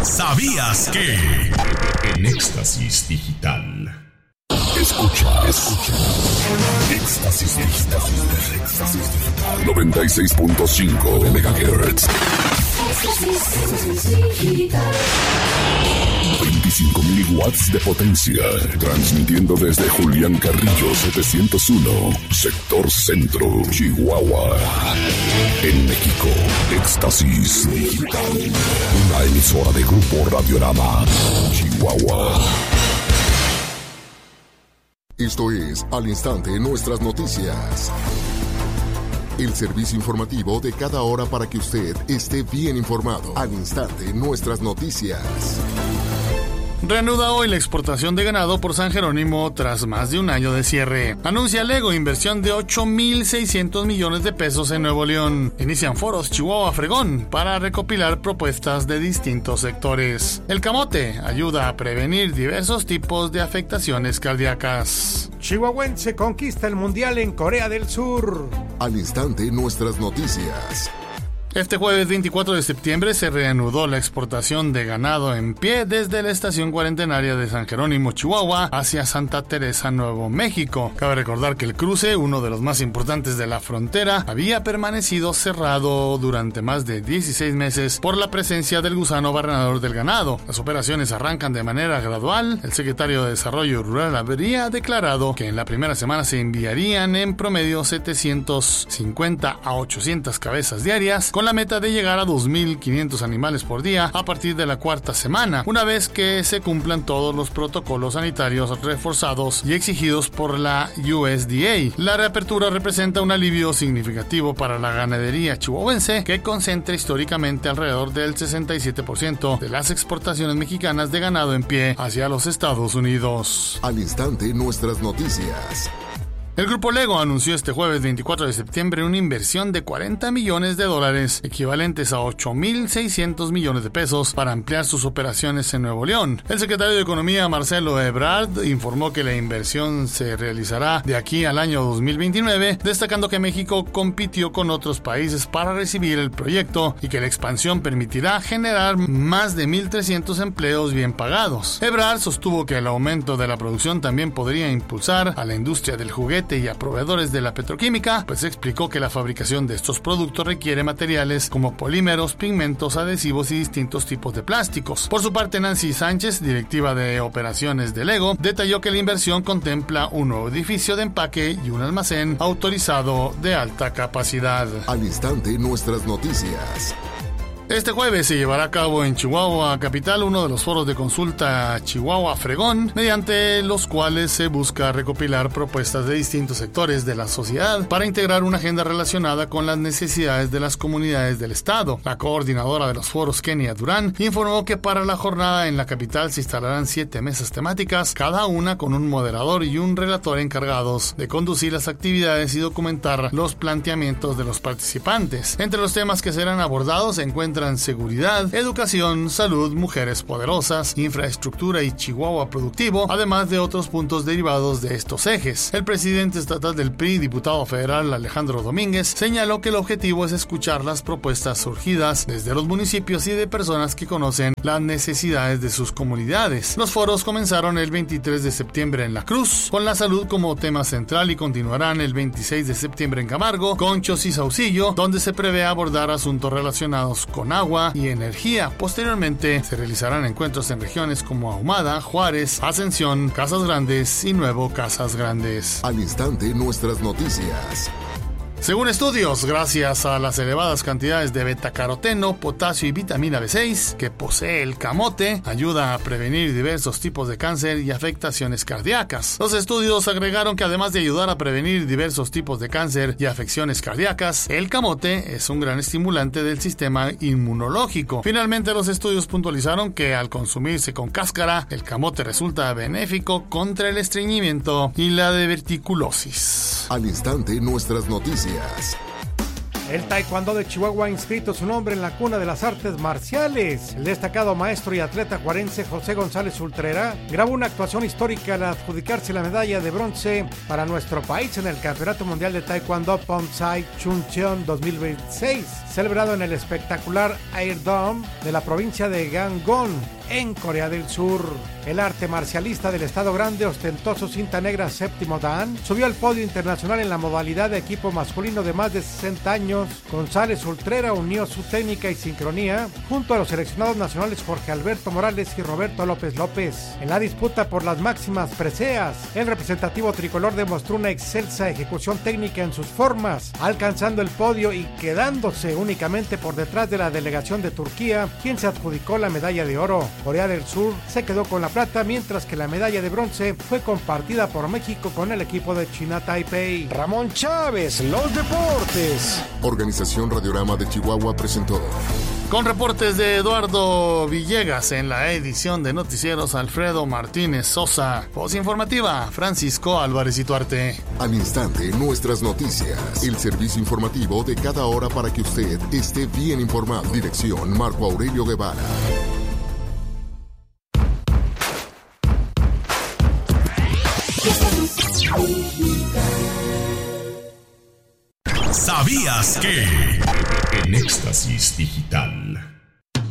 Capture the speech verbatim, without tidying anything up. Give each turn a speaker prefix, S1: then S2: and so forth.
S1: ¿Sabías que? En Éxtasis Digital. Escucha, escucha. Éxtasis Digital. Éxtasis Digital. noventa y seis punto cinco megahertz. Éxtasis Digital. veinticinco mil watts de potencia. Transmitiendo desde Julián Carrillo setecientos uno, Sector Centro, Chihuahua. En México, Éxtasis Digital. Una emisora de Grupo Radiorama, Chihuahua.
S2: Esto es Al Instante Nuestras Noticias. El servicio informativo de cada hora para que usted esté bien informado. Al Instante Nuestras Noticias.
S3: Reanuda hoy la exportación de ganado por San Jerónimo tras más de un año de cierre. Anuncia Lego inversión de ocho mil seiscientos millones de pesos en Nuevo León. Inician foros Chihuahua Fregón para recopilar propuestas de distintos sectores. El camote ayuda a prevenir diversos tipos de afectaciones cardíacas.
S4: Chihuahuense conquista el Mundial en Corea del Sur.
S2: Al Instante Nuestras Noticias.
S3: Este jueves veinticuatro de septiembre se reanudó la exportación de ganado en pie desde la estación cuarentenaria de San Jerónimo, Chihuahua, hacia Santa Teresa, Nuevo México. Cabe recordar que el cruce, uno de los más importantes de la frontera, había permanecido cerrado durante más de dieciséis meses por la presencia del gusano barrenador del ganado. Las operaciones arrancan de manera gradual. El secretario de Desarrollo Rural habría declarado que en la primera semana se enviarían en promedio setecientos cincuenta a ochocientas cabezas diarias, con la meta de llegar a dos mil quinientos animales por día a partir de la cuarta semana, una vez que se cumplan todos los protocolos sanitarios reforzados y exigidos por la U S D A. La reapertura representa un alivio significativo para la ganadería chihuahuense, que concentra históricamente alrededor del sesenta y siete por ciento de las exportaciones mexicanas de ganado en pie hacia los Estados Unidos.
S2: Al Instante Nuestras Noticias.
S3: El Grupo Lego anunció este jueves veinticuatro de septiembre una inversión de cuarenta millones de dólares, equivalentes a ocho mil seiscientos millones de pesos, para ampliar sus operaciones en Nuevo León. El secretario de Economía, Marcelo Ebrard, informó que la inversión se realizará de aquí al año dos mil veintinueve, destacando que México compitió con otros países para recibir el proyecto y que la expansión permitirá generar más de mil trescientos empleos bien pagados. Ebrard sostuvo que el aumento de la producción también podría impulsar a la industria del juguete y a proveedores de la petroquímica, pues explicó que la fabricación de estos productos requiere materiales como polímeros, pigmentos, adhesivos y distintos tipos de plásticos. Por su parte, Nancy Sánchez, directiva de operaciones de Lego, detalló que la inversión contempla un nuevo edificio de empaque y un almacén autorizado de alta capacidad.
S2: Al Instante Nuestras Noticias.
S3: Este jueves se llevará a cabo en Chihuahua capital uno de los foros de consulta Chihuahua Fregón, mediante los cuales se busca recopilar propuestas de distintos sectores de la sociedad para integrar una agenda relacionada con las necesidades de las comunidades del estado. La coordinadora de los foros, Kenia Durán, informó que para la jornada en la capital se instalarán siete mesas temáticas, cada una con un moderador y un relator encargados de conducir las actividades y documentar los planteamientos de los participantes. Entre los temas que serán abordados se encuentran seguridad, educación, salud, mujeres poderosas, infraestructura y Chihuahua productivo, además de otros puntos derivados de estos ejes. El presidente estatal del P R I, diputado federal Alejandro Domínguez, señaló que el objetivo es escuchar las propuestas surgidas desde los municipios y de personas que conocen las necesidades de sus comunidades. Los foros comenzaron el veintitrés de septiembre en La Cruz, con la salud como tema central, y continuarán el veintiséis de septiembre en Camargo, Conchos y Saucillo, donde se prevé abordar asuntos relacionados con agua y energía. Posteriormente se realizarán encuentros en regiones como Ahumada, Juárez, Ascensión, Casas Grandes y Nuevo Casas Grandes.
S2: Al Instante Nuestras Noticias.
S3: Según estudios, gracias a las elevadas cantidades de betacaroteno, potasio y vitamina B seis que posee el camote, ayuda a prevenir diversos tipos de cáncer y afectaciones cardíacas. Los estudios agregaron que además de ayudar a prevenir diversos tipos de cáncer y afecciones cardíacas, el camote es un gran estimulante del sistema inmunológico. Finalmente, los estudios puntualizaron que al consumirse con cáscara, el camote resulta benéfico contra el estreñimiento y la diverticulosis.
S2: Al Instante Nuestras Noticias.
S4: El taekwondo de Chihuahua ha inscrito su nombre en la cuna de las artes marciales. El destacado maestro y atleta juarense José González Ultrera grabó una actuación histórica al adjudicarse la medalla de bronce para nuestro país en el Campeonato Mundial de Taekwondo Ponsai Chuncheon dos mil veintiséis, celebrado en el espectacular Air Dome de la provincia de Gangwon, en Corea del Sur. El arte marcialista del Estado Grande ostentó su cinta negra séptimo dan, subió al podio internacional en la modalidad de equipo masculino de más de sesenta años. González Ultrera unió su técnica y sincronía junto a los seleccionados nacionales Jorge Alberto Morales y Roberto López López. En la disputa por las máximas preseas, el representativo tricolor demostró una excelsa ejecución técnica en sus formas, alcanzando el podio y quedándose únicamente por detrás de la delegación de Turquía, quien se adjudicó la medalla de oro. Corea del Sur se quedó con la plata, mientras que la medalla de bronce fue compartida por México con el equipo de China Taipei.
S5: Ramón Chávez, los deportes.
S2: Organización Radiorama de Chihuahua presentó.
S3: Con reportes de Eduardo Villegas en la edición de Noticieros, Alfredo Martínez Sosa. Voz informativa, Francisco Álvarez Ituarte.
S2: Al instante, nuestras noticias. El servicio informativo de cada hora para que usted esté bien informado. Dirección Marco Aurelio Guevara.
S1: ¿Sabías que? En Éxtasis Digital